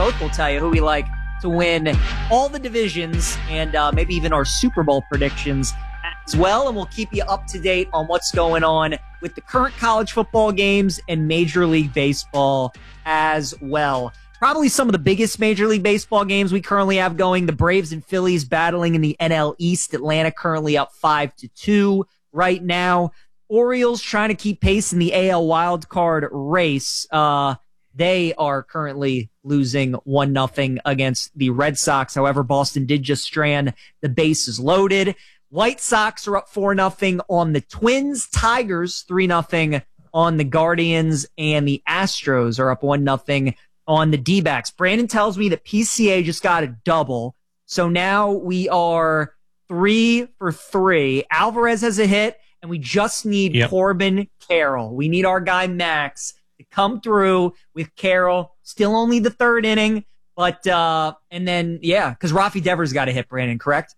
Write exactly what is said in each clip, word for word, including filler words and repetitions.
both will tell you who we like to win all the divisions and uh, maybe even our Super Bowl predictions as well. And we'll keep you up to date on what's going on with the current college football games and Major League Baseball as well. Probably some of the biggest Major League Baseball games we currently have going. The Braves and Phillies battling in the N L East. Atlanta currently up five to two right now. Orioles trying to keep pace in the A L wildcard race. Uh, they are currently losing one nothing against the Red Sox. However, Boston did just strand the bases loaded. White Sox are up four nothing on the Twins. Tigers three nothing on the Guardians. And the Astros are up one nothing on the D-backs. Brandon tells me that P C A just got a double. So now we are three for three. Alvarez has a hit, and we just need yep. Corbin Carroll. We need our guy Max to come through with Carroll. Still only the third inning. But, uh, and then, yeah, because Rafi Devers got a hit, Brandon, correct?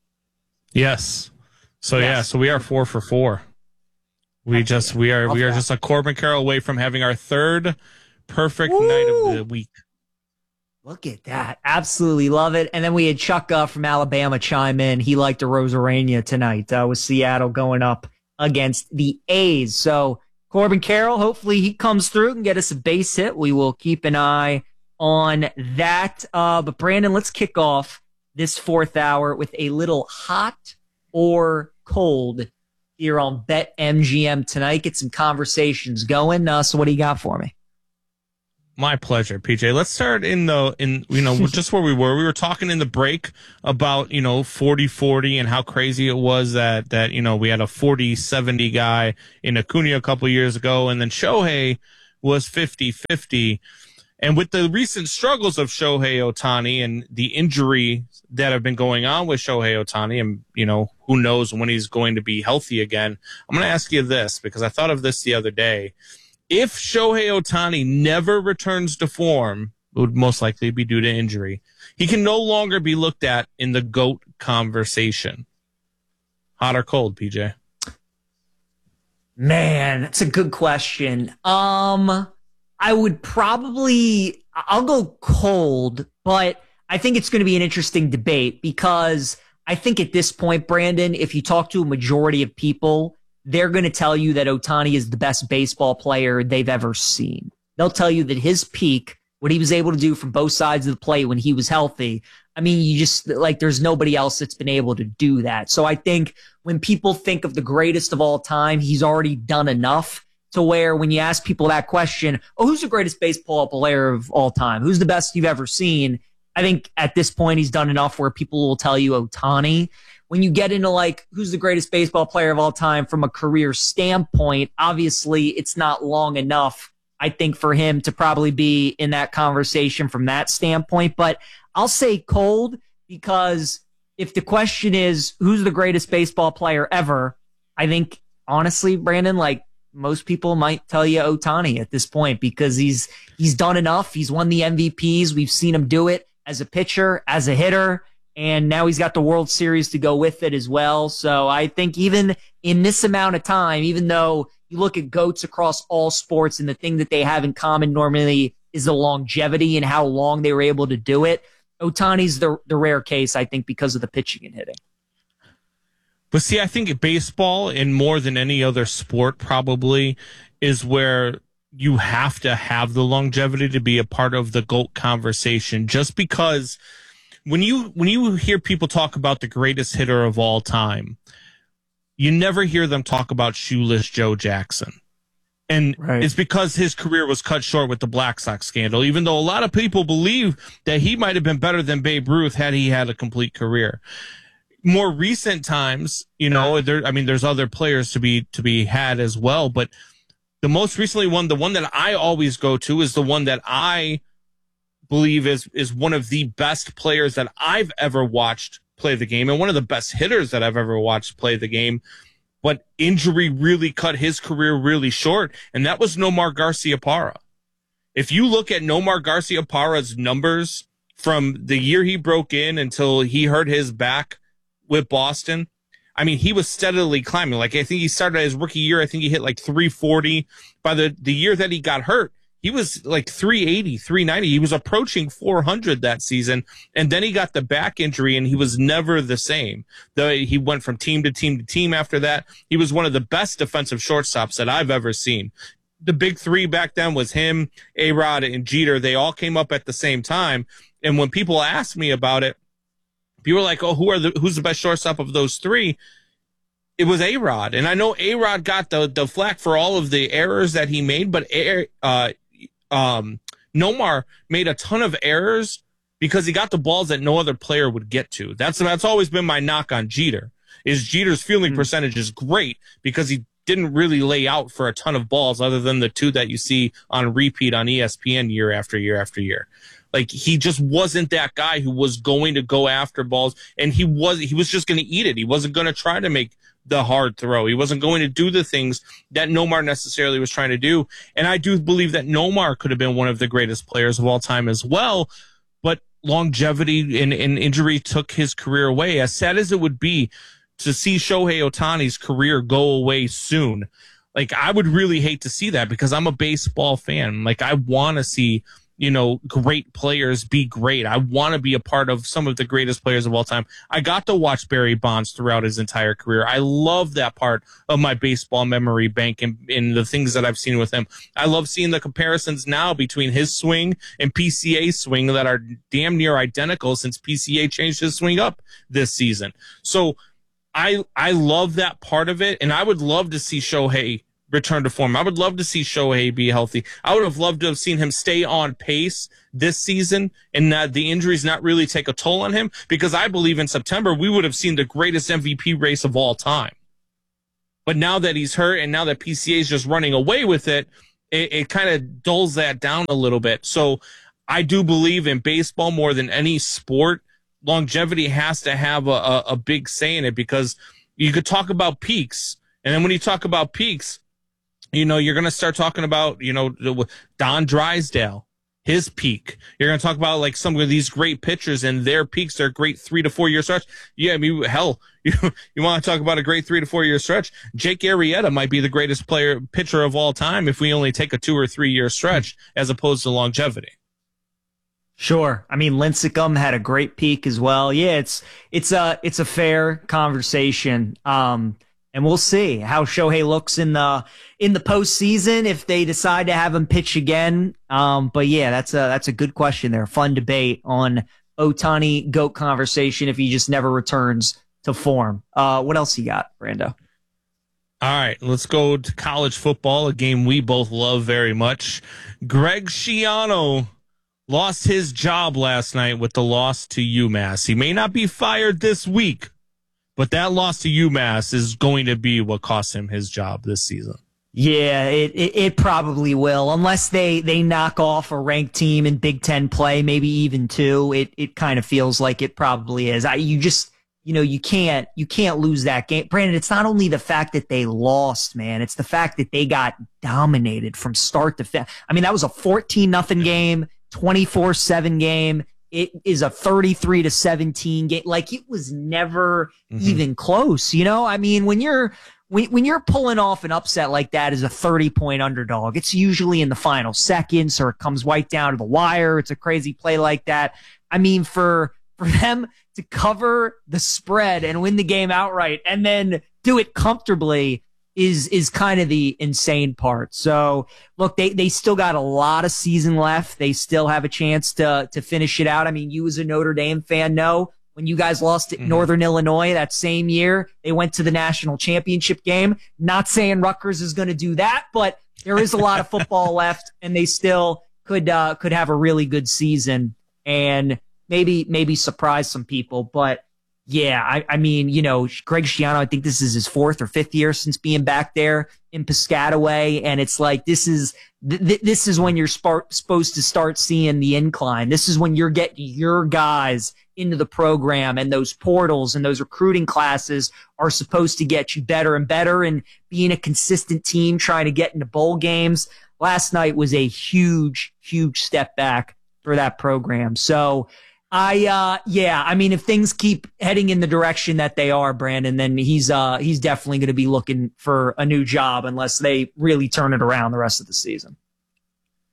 Yes. So, yes. yeah, so we are four for four. We That's just, we are, we are just a Corbin Carroll away from having our third perfect Woo! night of the week. Look at that. Absolutely love it. And then we had Chuck uh, from Alabama chime in. He liked the Rosarania tonight uh, with Seattle going up against the A's. So Corbin Carroll, hopefully he comes through and get us a base hit. We will keep an eye on that. Uh, but Brandon, let's kick off this fourth hour with a little hot or cold here on BetMGM tonight. Get some conversations going. Uh, so what do you got for me? My pleasure, P J. Let's start in the, in, you know, just where we were. We were talking in the break about, you know, forty forty and how crazy it was that, that, you know, we had a forty seventy guy in Acuna a couple of years ago, and then Shohei was fifty fifty. And with the recent struggles of Shohei Ohtani and the injury that have been going on with Shohei Ohtani, and, you know, who knows when he's going to be healthy again, I'm going to ask you this, because I thought of this the other day. If Shohei Ohtani never returns to form, it would most likely be due to injury. He can no longer be looked at in the GOAT conversation. Hot or cold, P J? Man, that's a good question. Um, I would probably, I'll go cold, but I think it's going to be an interesting debate because I think at this point, Brandon, if you talk to a majority of people, they're going to tell you that Ohtani is the best baseball player they've ever seen. They'll tell you that his peak, what he was able to do from both sides of the plate when he was healthy, I mean, you just, like, there's nobody else that's been able to do that. So I think when people think of the greatest of all time, he's already done enough to where when you ask people that question, oh, who's the greatest baseball player of all time? Who's the best you've ever seen? I think at this point he's done enough where people will tell you Ohtani. When you get into, like, who's the greatest baseball player of all time from a career standpoint, obviously it's not long enough, I think, for him to probably be in that conversation from that standpoint. But I'll say cold because if the question is who's the greatest baseball player ever, I think, honestly, Brandon, like, most people might tell you Ohtani at this point because he's he's done enough. He's won the M V Ps. We've seen him do it as a pitcher, as a hitter. And now he's got the World Series to go with it as well. So I think even in this amount of time, even though you look at GOATs across all sports and the thing that they have in common normally is the longevity and how long they were able to do it, Ohtani's the, the rare case, I think, because of the pitching and hitting. But see, I think baseball, and more than any other sport probably, is where you have to have the longevity to be a part of the GOAT conversation, just because When you when you hear people talk about the greatest hitter of all time, you never hear them talk about Shoeless Joe Jackson. And right. It's because his career was cut short with the Black Sox scandal, even though a lot of people believe that he might have been better than Babe Ruth had he had a complete career. More recent times, you know, there I mean there's other players to be to be had as well, but the most recently one, the one that I always go to is the one that I believe is is one of the best players that I've ever watched play the game and one of the best hitters that I've ever watched play the game. But injury really cut his career really short, and that was Nomar Garciaparra. If you look at Nomar Garciaparra's numbers from the year he broke in until he hurt his back with Boston, I mean, he was steadily climbing. Like, I think he started his rookie year, I think he hit like three forty. By the, the year that he got hurt, he was like three eighty, three ninety. He was approaching four hundred that season. And then he got the back injury and he was never the same. The, he went from team to team to team after that. He was one of the best defensive shortstops that I've ever seen. The big three back then was him, A-Rod, and Jeter. They all came up at the same time. And when people asked me about it, people were like, oh, who are the, who's the best shortstop of those three? It was A-Rod. And I know A-Rod got the, the flack for all of the errors that he made, but A- uh, um, Nomar made a ton of errors because he got the balls that no other player would get to. That's, that's always been my knock on Jeter, is Jeter's fielding mm-hmm. percentage is great because he didn't really lay out for a ton of balls other than the two that you see on repeat on E S P N year after year after year. Like, he just wasn't that guy who was going to go after balls, and he was he was just going to eat it. He wasn't going to try to make the hard throw. He wasn't going to do the things that Nomar necessarily was trying to do. And I do believe that Nomar could have been one of the greatest players of all time as well, but longevity and, and injury took his career away. As sad as it would be to see Shohei Ohtani's career go away soon, like, I would really hate to see that because I'm a baseball fan. Like, I want to see, you know, great players be great. I want to be a part of some of the greatest players of all time. I got to watch Barry Bonds throughout his entire career. I love that part of my baseball memory bank and, and the things that I've seen with him. I love seeing the comparisons now between his swing and P C A's swing that are damn near identical since P C A changed his swing up this season. So I I love that part of it, and I would love to see Shohei return to form. I would love to see Shohei be healthy. I would have loved to have seen him stay on pace this season and that the injuries not really take a toll on him, because I believe in September we would have seen the greatest M V P race of all time. But now that he's hurt and now that P C A is just running away with it, it, it kind of dulls that down a little bit. So I do believe in baseball more than any sport. Longevity has to have a, a, a big say in it, because you could talk about peaks. And then when you talk about peaks, you know, you're going to start talking about, you know, Don Drysdale, his peak. You're going to talk about like some of these great pitchers and their peaks, their great three to four year stretch. Yeah, I mean, hell, you, you want to talk about a great three to four year stretch? Jake Arrieta might be the greatest player pitcher of all time if we only take a two or three year stretch as opposed to longevity. Sure. I mean, Lincecum had a great peak as well. Yeah, it's it's a it's a fair conversation. Um, and we'll see how Shohei looks in the in the postseason if they decide to have him pitch again. Um, but yeah, that's a that's a good question there. Fun debate on Ohtani GOAT conversation if he just never returns to form. Uh, what else you got, Brando? All right, let's go to college football, a game we both love very much. Greg Schiano lost his job last night with the loss to UMass. He may not be fired this week, but that loss to UMass is going to be what cost him his job this season. Yeah, it, it, it probably will, unless they, they knock off a ranked team in Big Ten play, maybe even two. It it kind of feels like it probably is. I, you just, you know, you can't you can't lose that game. Brandon, it's not only the fact that they lost, man. It's the fact that they got dominated from start to finish. I mean, that was a fourteen nothing game. twenty-four seven game. It is a thirty-three to seventeen game. Like, it was never mm-hmm. even close. You know, I mean, when you're, when, when you're pulling off an upset like that as a thirty point underdog, it's usually in the final seconds or it comes right down to the wire. It's a crazy play like that. I mean, for, for them to cover the spread and win the game outright and then do it comfortably is is kind of the insane part. So, look, they, they still got a lot of season left. They still have a chance to to finish it out. I mean, you as a Notre Dame fan know when you guys lost at mm-hmm. Northern Illinois that same year, they went to the national championship game. Not saying Rutgers is going to do that, but there is a lot of football left, and they still could uh, could have a really good season and maybe maybe surprise some people. But yeah, I, I mean, you know, Greg Schiano, I think this is his fourth or fifth year since being back there in Piscataway. And it's like, this is, th- this is when you're sp- supposed to start seeing the incline. This is when you're getting your guys into the program, and those portals and those recruiting classes are supposed to get you better and better, and being a consistent team trying to get into bowl games. Last night was a huge, huge step back for that program. So, I, uh, yeah, I mean, if things keep heading in the direction that they are, Brandon, then he's, uh, he's definitely going to be looking for a new job unless they really turn it around the rest of the season.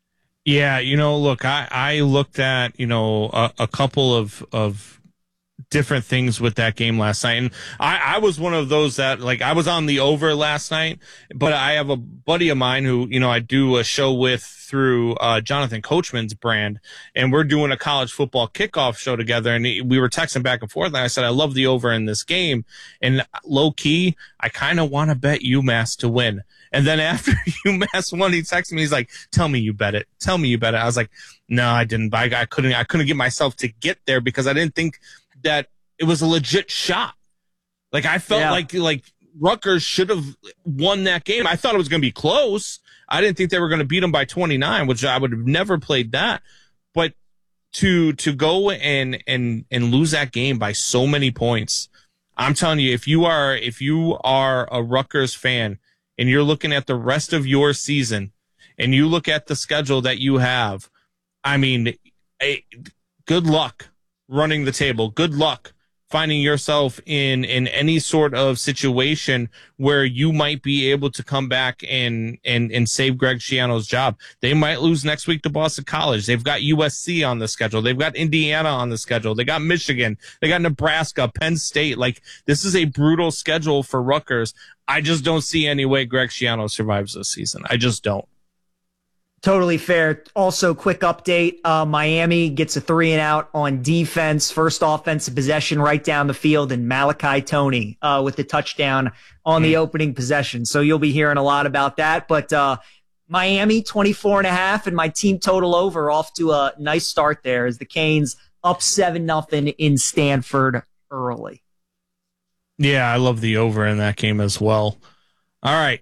Yeah, you know, look, I, I looked at, you know, a, a couple of, of different things with that game last night. And I, I was one of those that, like, I was on the over last night, but I have a buddy of mine who, you know, I do a show with through uh, Jonathan Coachman's brand, and we're doing a college football kickoff show together. And he, we were texting back and forth, and I said, I love the over in this game. And low key, I kind of want to bet UMass to win. And then after UMass won, he texted me. He's like, "Tell me you bet it. Tell me you bet it." I was like, "No, I didn't. I, I couldn't. I couldn't get myself to get there because I didn't think that it was a legit shot. Like I felt yeah. like like Rutgers should have won that game. I thought it was going to be close. I didn't think they were going to beat them by twenty-nine, which I would have never played that. But to to go and and and lose that game by so many points, I'm telling you, if you are if you are a Rutgers fan and you're looking at the rest of your season and you look at the schedule that you have, I mean, a, good luck running the table. Good luck finding yourself in, in any sort of situation where you might be able to come back and, and, and save Greg Schiano's job. They might lose next week to Boston College. They've got U S C on the schedule. They've got Indiana on the schedule. They got Michigan. They got Nebraska, Penn State. Like, this is a brutal schedule for Rutgers. I just don't see any way Greg Schiano survives this season. I just don't. Totally fair. Also, quick update. Uh, Miami gets a three and out on defense. First offensive possession right down the field, and Malachi Toney uh, with the touchdown on the opening possession. So you'll be hearing a lot about that. But uh, Miami, twenty-four and a half, and my team total over off to a nice start there as the Canes up seven nothing in Stanford early. Yeah, I love the over in that game as well. All right.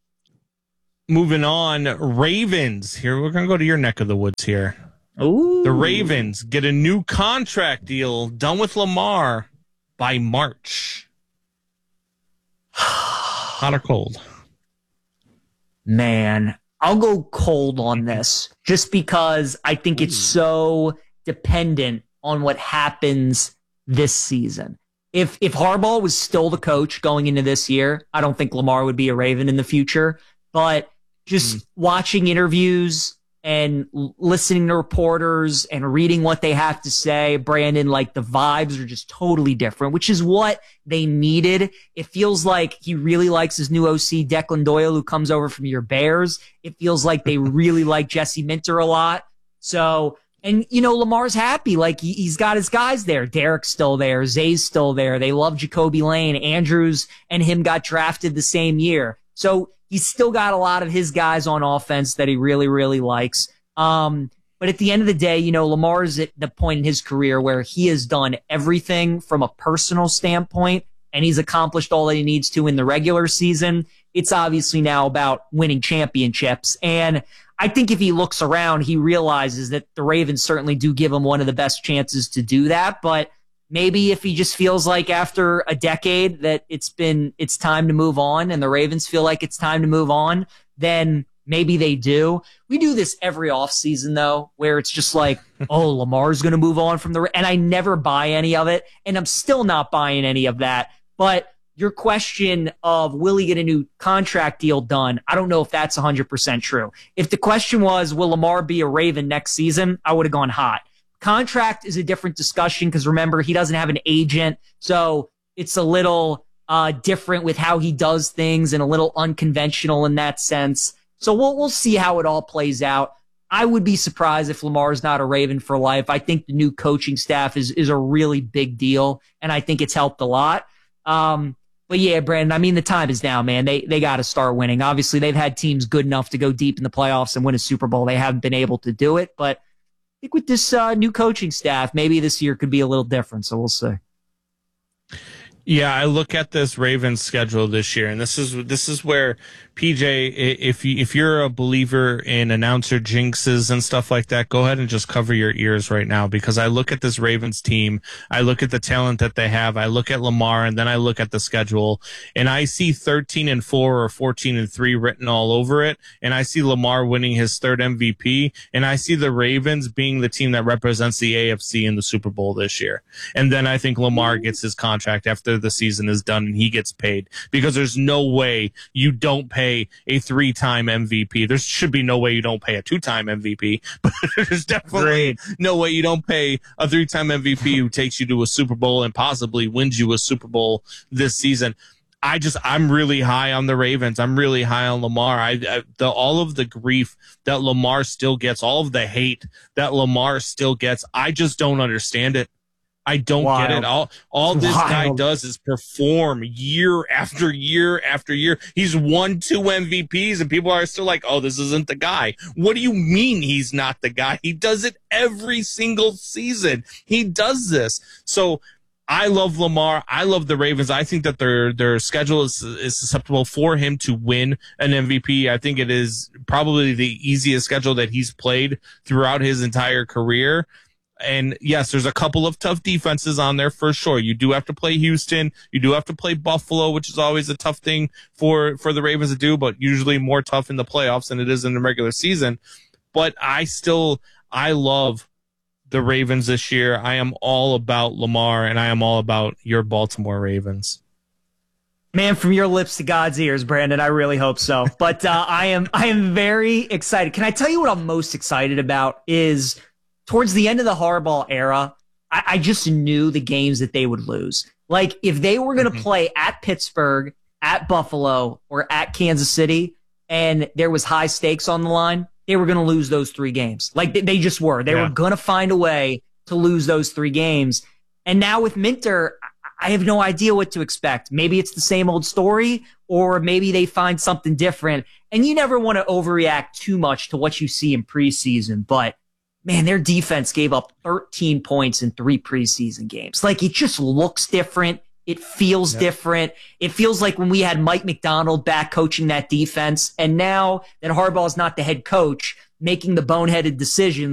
Moving on, Ravens. Here, we're going to go to your neck of the woods here. Ooh. The Ravens get a new contract deal done with Lamar by March. Hot or cold? Man, I'll go cold on this just because I think it's so dependent on what happens this season. If if Harbaugh was still the coach going into this year, I don't think Lamar would be a Raven in the future. But just mm. watching interviews and l- listening to reporters and reading what they have to say, Brandon, like the vibes are just totally different, which is what they needed. It feels like he really likes his new O C, Declan Doyle, who comes over from your Bears. It feels like they really like Jesse Minter a lot. So, and, you know, Lamar's happy. Like, he, he's got his guys there. Derek's still there. Zay's still there. They love Jacoby Lane. Andrews and him got drafted the same year. So he's still got a lot of his guys on offense that he really, really likes. Um, but at the end of the day, you know, Lamar's at the point in his career where he has done everything from a personal standpoint, and he's accomplished all that he needs to in the regular season. It's obviously now about winning championships. And I think if he looks around, he realizes that the Ravens certainly do give him one of the best chances to do that. But maybe if he just feels like after a decade that it's been, it's time to move on, and the Ravens feel like it's time to move on, then maybe they do. We do this every offseason, though, where it's just like, oh, Lamar's going to move on from the, and I never buy any of it, and I'm still not buying any of that. But your question of will he get a new contract deal done, I don't know if that's one hundred percent true. If the question was, will Lamar be a Raven next season, I would have gone hot. Contract is a different discussion because, remember, he doesn't have an agent, so it's a little uh, different with how he does things and a little unconventional in that sense. So we'll we'll see how it all plays out. I would be surprised if Lamar's not a Raven for life. I think the new coaching staff is is a really big deal, and I think it's helped a lot. Um, but yeah, Brandon, I mean, the time is now, man. They they got to start winning. Obviously, they've had teams good enough to go deep in the playoffs and win a Super Bowl. They haven't been able to do it, but I think with this uh, new coaching staff, maybe this year could be a little different. So we'll see. Yeah, I look at this Ravens schedule this year, and this is this is where P J, if you if you're a believer in announcer jinxes and stuff like that, go ahead and just cover your ears right now, because I look at this Ravens team, I look at the talent that they have, I look at Lamar, and then I look at the schedule, and I see thirteen and four or fourteen and three written all over it, and I see Lamar winning his third M V P, and I see the Ravens being the team that represents the A F C in the Super Bowl this year, and then I think Lamar gets his contract after after the season is done and he gets paid, because there's no way you don't pay a three-time M V P. There should be no way you don't pay a two-time M V P, but there's definitely Great. no way you don't pay a three-time M V P who takes you to a Super Bowl and possibly wins you a Super Bowl this season. I just, I'm really high on the Ravens. I'm really high on Lamar. I, I the, all of the grief that Lamar still gets, all of the hate that Lamar still gets, I just don't understand it. I don't Wild. get it. All, all this Wild. guy does is perform year after year after year. He's won two M V Ps and people are still like, oh, this isn't the guy. What do you mean he's not the guy? He does it every single season. He does this. So I love Lamar. I love the Ravens. I think that their their schedule is is susceptible for him to win an M V P. I think it is probably the easiest schedule that he's played throughout his entire career. And yes, there's a couple of tough defenses on there for sure. You do have to play Houston. You do have to play Buffalo, which is always a tough thing for, for the Ravens to do, but usually more tough in the playoffs than it is in the regular season. But I still, I love the Ravens this year. I am all about Lamar, and I am all about your Baltimore Ravens. Man, from your lips to God's ears, Brandon. I really hope so. But uh, I am I am very excited. Can I tell you what I'm most excited about is towards the end of the Harbaugh era, I, I just knew the games that they would lose. Like, if they were going to mm-hmm. play at Pittsburgh, at Buffalo, or at Kansas City, and there was high stakes on the line, they were going to lose those three games. Like, they, they just were. They yeah. were going to find a way to lose those three games. And now with Minter, I have no idea what to expect. Maybe it's the same old story, or maybe they find something different. And you never want to overreact too much to what you see in preseason, but man, their defense gave up thirteen points in three preseason games. Like, it just looks different. It feels yep. different. It feels like when we had Mike McDonald back coaching that defense, and now that Harbaugh is not the head coach, making the boneheaded decisions